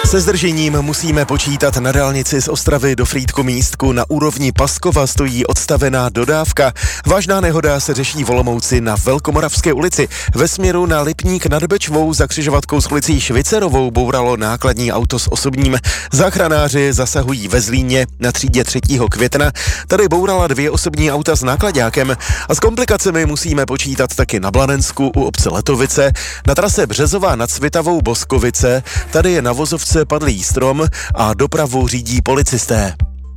Se zdržením musíme počítat. Na dálnici z Ostravy do Frýdku-Místku na úrovni Paskova stojí odstavená dodávka. Vážná nehoda se řeší v Olomouci na Velkomoravské ulici. Ve směru na Lipník nad Bečvou za křižovatkou s ulicí Švicerovou bouralo nákladní auto s osobním. Záchranáři zasahují ve Zlíně na třídě 3. května. Tady bourala 2 osobní auta s náklaďákem. A s komplikacemi musíme počítat taky na Blanensku u obce Letovice, na trase Březová nad Svitavou Boskovice. Tady je na vozovce padlý strom a dopravu řídí policisté.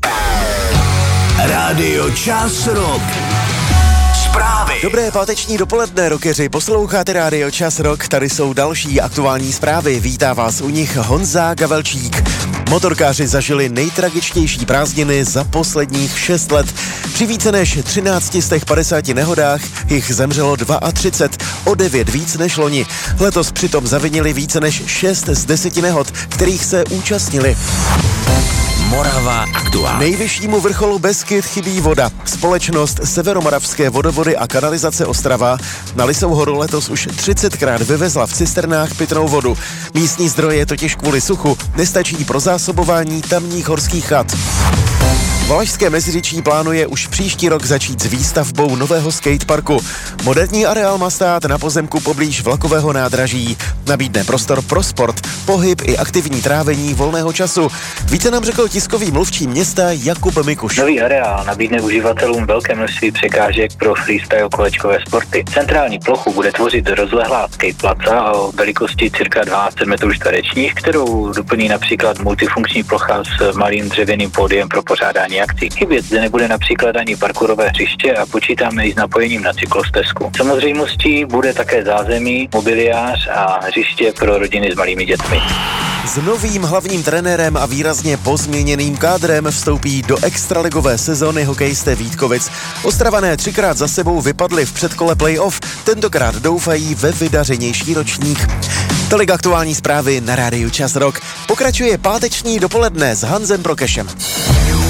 Rádio Čas Rock. Zprávy. Dobré páteční dopoledne, rockeři. Posloucháte Rádio Čas Rock, tady jsou další aktuální zprávy. Vítá vás u nich Honza Gavelčík. Motorkáři zažili nejtragičtější prázdniny za posledních 6 let. Při více než 1350 nehodách jich zemřelo 32, o 9 víc než loni. Letos přitom zavinili více než 6 z 10 nehod, kterých se účastnili. Morava aktuálně. Nejvyššímu vrcholu Beskyd chybí voda. Společnost Severomoravské vodovody a kanalizace Ostrava na Lisou horu letos už 30krát vyvezla v cisternách pitnou vodu. Místní zdroje totiž kvůli suchu nestačí pro zásobování tamních horských chat. Valašské Meziříčí plánuje už příští rok začít s výstavbou nového skateparku. Moderní areál má stát na pozemku poblíž vlakového nádraží. Nabídne prostor pro sport, pohyb i aktivní trávení volného času. Více nám řekl tiskový mluvčí města Jakub Mikuš. Nový areál nabídne uživatelům velké množství překážek pro freestyle kolečkové sporty. Centrální plochu bude tvořit rozlehlá skateplaca o velikosti cirka 12 metrů čtverečních, kterou doplní například multifunkční plocha s malým dřevěným pódiem pro pořádání akcí. Chybět zde nebude například ani parkourové hřiště a počítáme i s napojením na cyklostezku. Samozřejmostí bude také zázemí, mobiliář a hřiště pro rodiny s malými dětmi. S novým hlavním trenérem a výrazně pozměněným kádrem vstoupí do extraligové sezóny hokejisté Vítkovic. Ostravané 3krát za sebou vypadli v předkole playoff, tentokrát doufají ve vydařenější ročník. Tolik aktuální zprávy na Rádiu Čas Rock. Pokračuje páteční dopoledne s Hanzem Prokešem.